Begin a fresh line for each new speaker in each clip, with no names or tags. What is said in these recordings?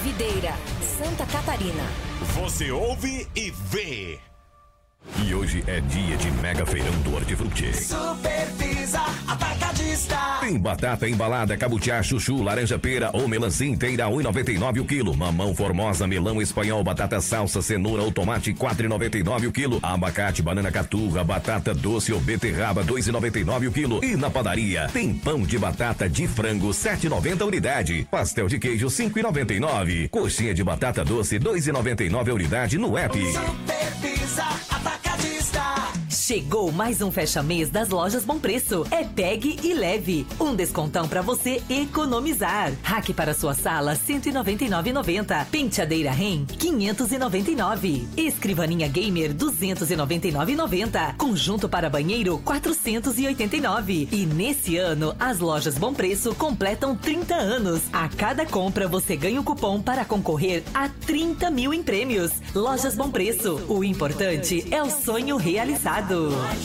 Videira, Santa Catarina.
Você ouve e vê.
E hoje é dia de mega feirão do Hortifruti.
Supervisa Atacadista.
Tem batata embalada, cabutiá, chuchu, laranja pera ou melancia inteira, 1,99 o quilo. Mamão formosa, melão espanhol, batata salsa, cenoura ou tomate, 4,99 o quilo. Abacate, banana caturra, batata doce ou beterraba, 2,99 o quilo. E na padaria, tem pão de batata de frango, 7,90 a unidade. Pastel de queijo, 5,99. Coxinha de batata doce, 2,99 a unidade no app.
Supervisa Atacadista.
Chegou mais um fecha-mês das lojas Bom Preço. É pegue e leve. Um descontão pra você economizar. Rack para sua sala, R$ 199,90. Penteadeira REM, R$ 599. Escrivaninha Gamer, R$ 299,90. Conjunto para banheiro, R$ 489. E nesse ano, as lojas Bom Preço completam 30 anos. A cada compra, você ganha um cupom para concorrer a 30 mil em prêmios. Lojas Bom Preço. O importante é o sonho realizado.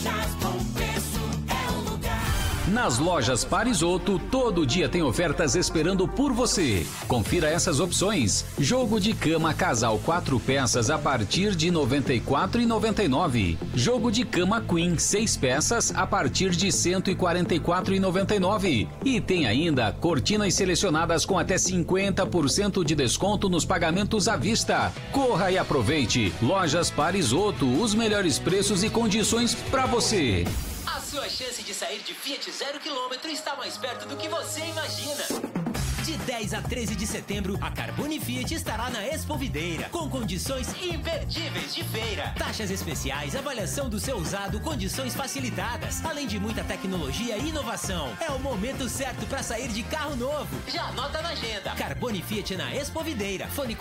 Nas lojas Parisoto, todo dia tem ofertas esperando por você. Confira essas opções. Jogo de cama casal 4 peças a partir de R$ 94,99. Jogo de cama Queen 6 peças a partir de R$ 144,99. E tem ainda cortinas selecionadas com até 50% de desconto nos pagamentos à vista. Corra e aproveite. Lojas Parisoto, os melhores preços e condições para você.
A sua chance de sair de Fiat 0 km está mais perto do que você imagina. De 10 a 13 de setembro, a Carbone Fiat estará na Expo Videira, com condições imperdíveis de feira. Taxas especiais, avaliação do seu usado, condições facilitadas, além de muita tecnologia e inovação. É o momento certo para sair de carro novo. Já anota na agenda. Carbone Fiat na Expo Videira. Fone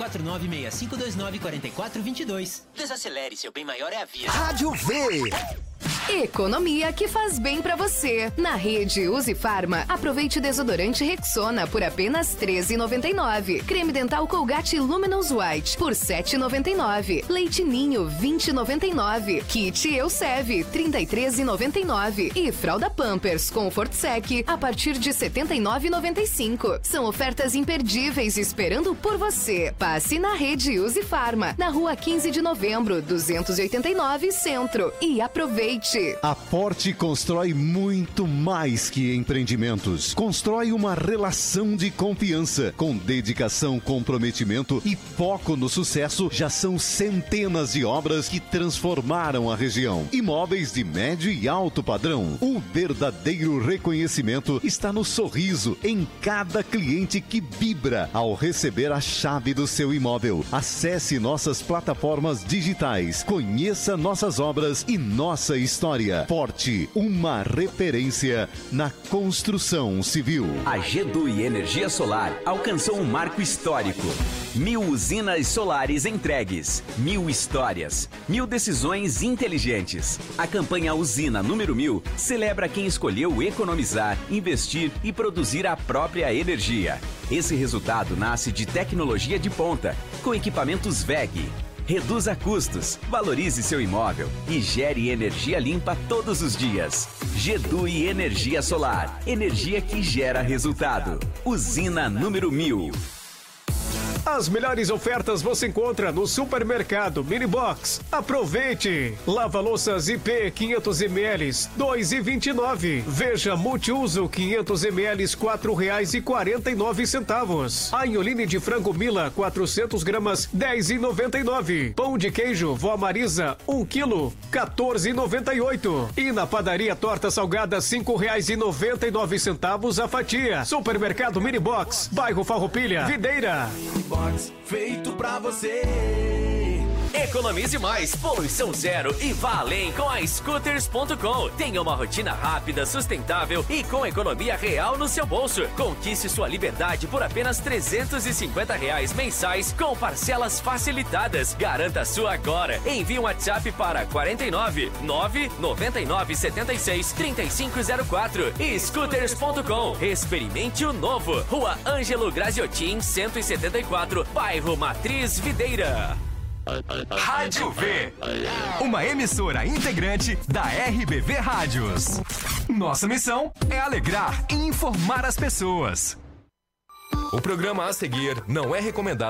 4965294422. Desacelere, seu bem maior é a vida.
Rádio V.
Economia que faz bem pra você. Na rede Use Farma, aproveite desodorante Rexona por apenas R$ 13,99. Creme dental Colgate Luminous White por R$ 7,99. Leite Ninho 20,99. Kit Eucev 33,99. E fralda Pampers Comfort Sec a partir de R$ 79,95. São ofertas imperdíveis esperando por você. Passe na rede Use Farma, na rua 15 de novembro, 289 Centro. E aproveite.
A Porte constrói muito mais que empreendimentos. Constrói uma relação de confiança. Com dedicação, comprometimento e foco no sucesso, já são centenas de obras que transformaram a região. Imóveis de médio e alto padrão. Um verdadeiro reconhecimento está no sorriso em cada cliente que vibra ao receber a chave do seu imóvel. Acesse nossas plataformas digitais. Conheça nossas obras e nossa história. Porte, uma referência na construção civil.
A Gedui Energia Solar alcançou um marco histórico. 1000 usinas solares entregues, 1000 histórias, 1000 decisões inteligentes. A campanha Usina número 1000 celebra quem escolheu economizar, investir e produzir a própria energia. Esse resultado nasce de tecnologia de ponta, com equipamentos WEG. Reduza custos, valorize seu imóvel e gere energia limpa todos os dias. Gedui Energia Solar, energia que gera resultado. Usina número 1000.
As melhores ofertas você encontra no Supermercado Minibox. Aproveite! Lava-louças IP 500 ml, R$ 2,29. Veja multiuso 500 ml, R$ 4,49. Anholine de frango Mila 400 gramas, R$ 10,99. Pão de queijo Vó Marisa 1 quilo, R$ 14,98. E na padaria torta salgada R$ 5,99 a fatia. Supermercado Minibox, bairro Farroupilha, Videira.
Feito pra você.
Economize mais, poluição zero e vá além com a Scooters.com. Tenha uma rotina rápida, sustentável e com economia real no seu bolso. Conquiste sua liberdade por apenas R$ 350 mensais com parcelas facilitadas. Garanta a sua agora. Envie um WhatsApp para 49 999 76 3504. Scooters.com. Experimente o novo. Rua Ângelo Graziotin, 174, bairro Matriz, Videira.
Rádio V, uma emissora integrante da RBV Rádios. Nossa missão é alegrar e informar as pessoas.
O programa a seguir não é recomendado